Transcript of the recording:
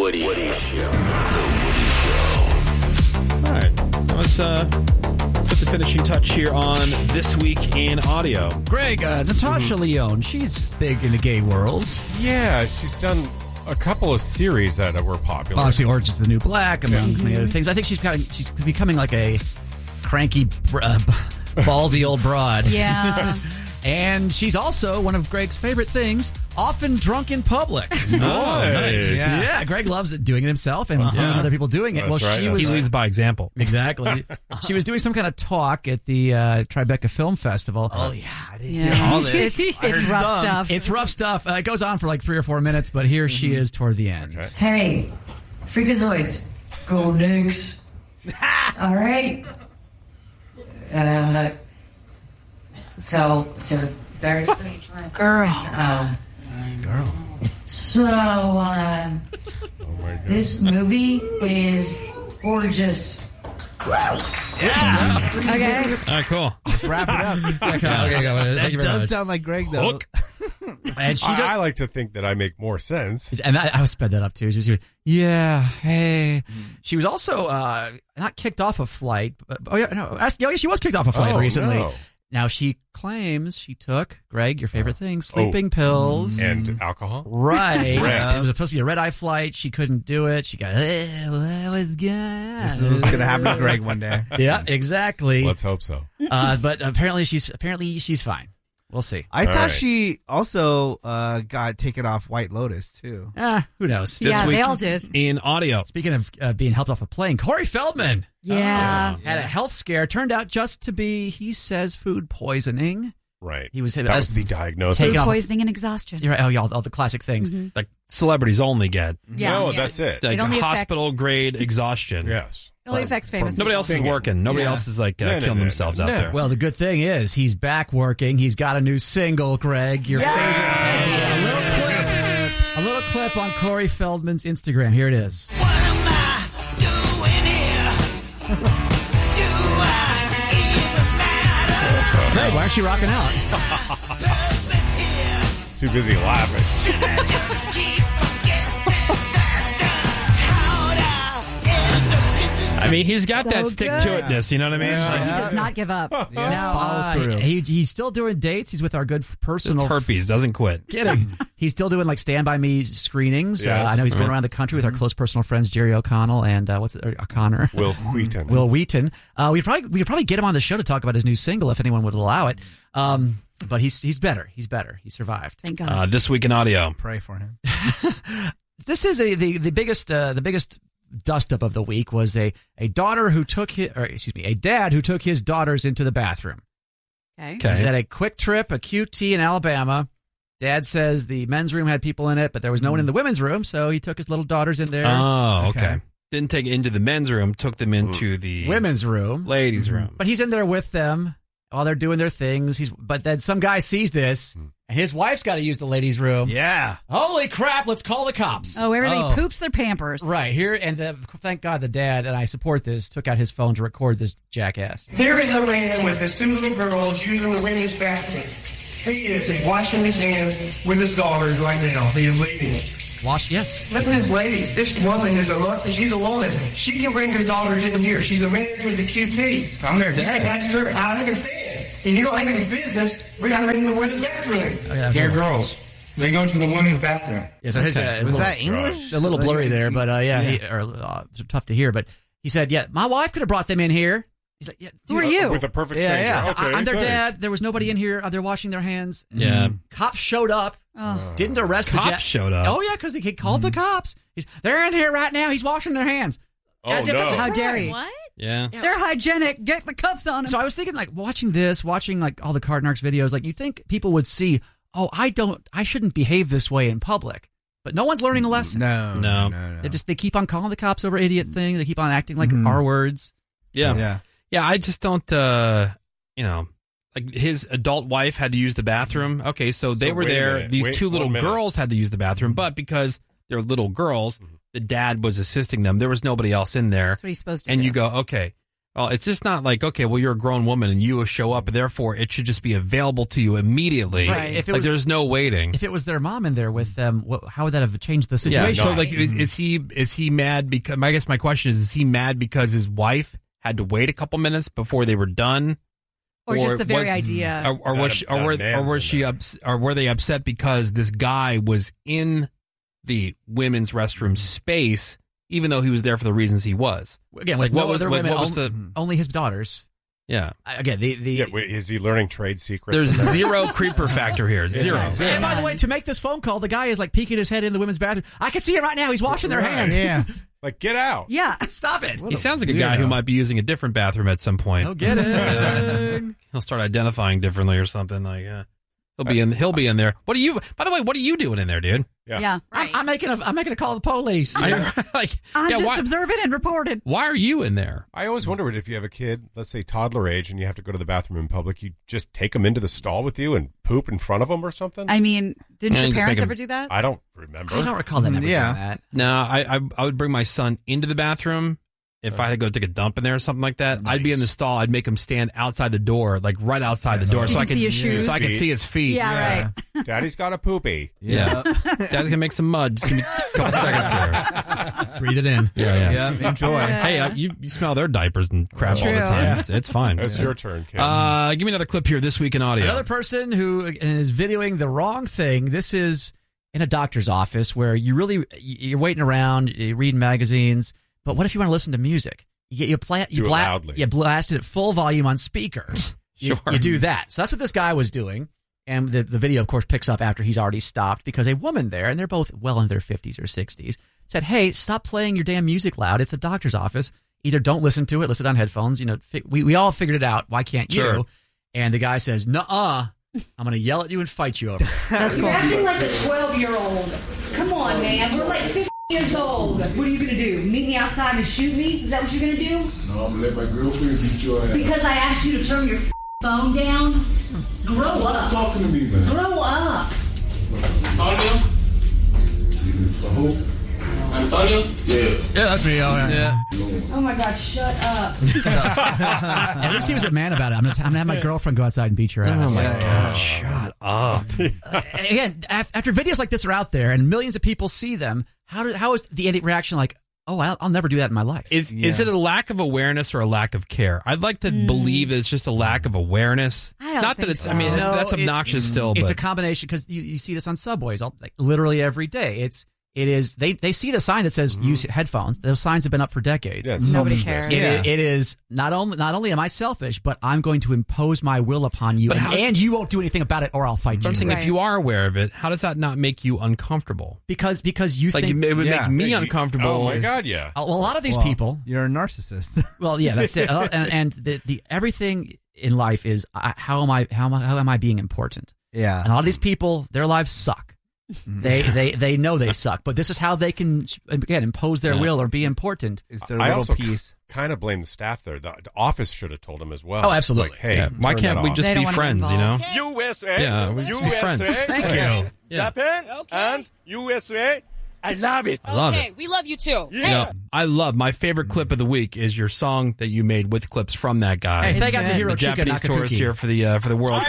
Woody Show. The Woody Show. All right. Let's put the finishing touch here on This Week in Audio. Greg, Natasha Lyonne, she's big in the gay world. Yeah, she's done a couple of series that were popular. Obviously, Orange is the New Black, among many other things. I think she's becoming like a cranky, ballsy old broad. Yeah. And she's also one of Greg's favorite things, often drunk in public. Nice. Yeah, Greg loves it, doing it himself and seeing other people doing it. That's right, she was He leads by example. exactly. She was doing some kind of talk at the Tribeca Film Festival. Oh, yeah. I didn't Yeah. hear all this. It's rough stuff. It's rough stuff. It goes on for like 3 or 4 minutes, but here she is toward the end. Okay. Hey, Freakazoids, go Knicks. All right. So it's a very strange one. Girl. So, this movie is gorgeous. Okay. All right, cool. Wrap it up. Okay, That thank you very does much. sound like Greg, though. Hook. And she I like to think that I make more sense. and I would sped that up too. She was, yeah, hey. She was also not kicked off a flight. But, she was kicked off a flight Oh, recently. no. Now she claims she took, Greg, your favorite thing, sleeping pills. And alcohol? Right. Right. It was supposed to be a red-eye flight. She couldn't do it. She got, what was good? This is going to happen to Greg one day. Yeah, exactly. Let's hope so. But apparently she's fine. We'll see. I thought right. she also got taken off White Lotus, too. Who knows? This Yeah, week they all did. in Audio. Speaking of being helped off a plane, Corey Feldman Yeah. had a health scare. Turned out just to be, he says, food poisoning. Right. He was that was the diagnosis. Take Food off- poisoning and exhaustion. You're right. Oh, yeah, all the classic things. Like celebrities only get. Yeah. No, Yeah. that's it. Like only affects- hospital grade exhaustion. Yes. It only affects famous Nobody else is Singing. working. Nobody Yeah. else is like No, killing themselves out no. there. Well, the good thing is he's back working. He's got a new single, Greg. Your favorite. A little clip on Corey Feldman's Instagram. Here it is. What am I doing here? Do I even matter? Greg, why aren't you rocking out? Purpose here. Too busy laughing. Should I just keep forgetting how to end up in this? I mean, he's got So that stick-to-itness, you know what I mean? He does not give up. Now, follow through. he's still doing dates. He's with our good Just personal herpes, doesn't quit. Kidding. He's still doing like Stand By Me screenings. Yes. I know he's been around the country with our close personal friends Jerry O'Connell and O'Connor. Will Wheaton. Will Wheaton. We could probably get him on the show to talk about his new single if anyone would allow it. But he's better. He's better. He survived. Thank God. This week in Audio. Pray for him. This is the biggest dust up of the week was a dad who took his daughters into the bathroom. Okay. Okay. He's at a Quick Trip, a QT in Alabama. Dad says the men's room had people in it, but there was no one in the women's room, so he took his little daughters in there. Oh, okay. Okay. Didn't take it into the men's room, took them into the women's room. ladies' room. But he's in there with them while they're doing their things. But then some guy sees this, and his wife's got to use the ladies' room. Yeah. Holy crap, let's call the cops. Oh, everybody Oh. poops their Pampers. Right, here, and thank God the dad, and I support this, took out his phone to record this jackass. There is a man with his 2 little girls using the women's bathroom. He is washing his hands with his daughters right now. He is leaving. Yes. Look at this ladies. This woman she's a woman. She can bring her daughters in here. She's a manager of the QTs. I'm their dad. That's her. I understand. See, you don't have any business. We got to bring them to the women's bathroom. yeah. They're girls. They go to the women's bathroom. Yeah, so his, Was that English? a little blurry there, but tough to hear. But he said, yeah, my wife could have brought them in here. He's like, yeah, Who are you? With a perfect Yeah, stranger. yeah. Okay, I'm their thanks. dad. There was nobody in here. They're washing their hands. Yeah. Cops showed up. Oh. Didn't arrest the Cops showed up? Oh, yeah, because they called the cops. They're in here right now. He's washing their hands. Oh, As if that's no. a How dare you? What? Yeah. They're hygienic. Get the cuffs on them. So I was thinking, like, watching like all the Card Narcs videos, like, you think people would see, oh, I shouldn't behave this way in public. But no one's learning a lesson. No. They keep on calling the cops over idiot things. They keep on acting like R words. Yeah. Yeah. Yeah, I just don't, like his adult wife had to use the bathroom. Okay, so they were wait a there. minute. These Wait 2 little 1 minute. girls had to use the bathroom, but because they're little girls, the dad was assisting them. There was nobody else in there. That's what he's supposed to And do. you go, okay, Well, it's just not like, okay, well, you're a grown woman and you show up, and therefore it should just be available to you immediately. Right. If it like was- there's no waiting. If it was their mom in there with them, how would that have changed the situation? Yeah. So like, is he mad because? I guess my question is he mad because his wife had to wait a couple minutes before they were done? Or just the very was- idea. Or was she, or were they upset because this guy was in the women's restroom space, even though he was there for the reasons he was? Again, with Like, no other women, what was the? only his daughters. Yeah. Again, Is he learning trade secrets? There's zero creeper factor here. Zero. And by the way, to make this phone call, the guy is like peeking his head in the women's bathroom. I can see him right now. He's washing their hands. Yeah. Like, get out. Yeah. Stop it. He sounds like a guy who might be using a different bathroom at some point. I'll get it. He'll start identifying differently or something like. He'll be in there. What are you? By the way, what are you doing in there, dude? Yeah. I'm making a call to the police. I'm just observing and reporting. Why are you in there? I always wondered if you have a kid, let's say toddler age, and you have to go to the bathroom in public, you just take them into the stall with you and poop in front of them or something? I mean, didn't Yeah, your you just parents make 'em- ever do that? I don't remember. I don't recall them ever doing Yeah. that. No, I would bring my son into the bathroom. If I had to go take a dump in there or something like that, I'd be in the stall. I'd make him stand outside the door, like right outside the door, so I could see his shoes. so I could see his feet. Yeah, right. Daddy's got a poopy. Yeah. Dad's gonna make some mud. Just give me a couple seconds here. Breathe it in. Yeah. Enjoy. Hey, you smell their diapers and crap all the True. time. It's fine. It's your turn, kid. Give me another clip here. This week in audio. Another person who is videoing the wrong thing. This is in a doctor's office where you're waiting around, you're reading magazines. But what if you want to listen to music? You loudly. You blast it at full volume on speaker. You do that. So that's what this guy was doing. And the video, of course, picks up after he's already stopped because a woman there, and they're both well in their 50s or 60s, said, "Hey, stop playing your damn music loud. It's a doctor's office. Either don't listen to it, listen on headphones. You know, we all figured it out. Why can't you?" Sure. And the guy says, "Nuh-uh. I'm going to yell at you and fight you over it." That's cool. You're acting like a 12-year-old. Come on, man. We're like 50 years old. What are you going to do? Meet me outside and shoot me? Is that what you're going to do? No, I'm gonna let my girlfriend beat your ass. Because I asked you to turn your phone down? Grow up. Talking to me, man. Grow up. Antonio? I hope. Antonio? Yeah. Yeah, that's me. Yeah. Oh, my God. Shut up. At least he was a man about it. I'm going to have my girlfriend go outside and beat your ass. Oh my God! Shut up. Again, after videos like this are out there and millions of people see them, how is the reaction like, oh, I'll never do that in my life? Is it a lack of awareness or a lack of care? I'd like to believe it's just a lack of awareness. I don't Not that think it's. so. I mean, No, that's obnoxious still. It's but a combination because you see this on subways literally every day. It is they see the sign that says use headphones. Those signs have been up for decades. Yeah, it's Nobody selfishness. cares. It is not only am I selfish, but I'm going to impose my will upon you, But how's- and you won't do anything about it, or I'll fight But you. I'm saying Right. if you are aware of it, how does that not make you uncomfortable? Because you Like think it would Yeah. make me Yeah, uncomfortable. Oh, my God, yeah. well, a lot of these Well, people. You're a narcissist. Well, yeah, that's it. And the everything in life is how am I being important? Yeah. And a lot of these people, their lives suck. They know they suck, but this is how they can again impose their will or be important. It's their I little also piece. kind of blame the staff there. The office should have told him as well. Oh, absolutely. Like, hey, Yeah. Why turn can't that we off. just They be don't wanna be friends? You know? involved. USA, Yeah, we just be friends. Thank you. Japan, and USA. I love it. I love Okay, it. we love you too. You know, I love my favorite clip of the week is your song that you made with clips from that guy. Hey, thank out to good. Hiro the Chica Japanese tourist Nakakuki. here for the World